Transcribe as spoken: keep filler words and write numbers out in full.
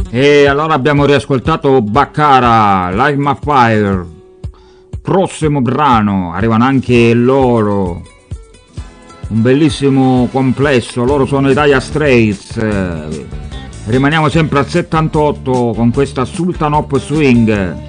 E allora abbiamo riascoltato Baccara, Light My Fire. Prossimo brano, arrivano anche loro. Un bellissimo complesso, loro sono i Dire Straits. Rimaniamo sempre al settantotto con questa Sultan Hop Swing.